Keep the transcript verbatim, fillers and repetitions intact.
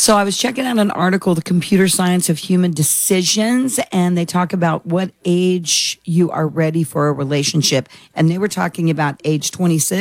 So I was checking out an article, The Computer Science of Human Decisions, and they talk about what age you are ready for a relationship. And they were talking about age twenty-six.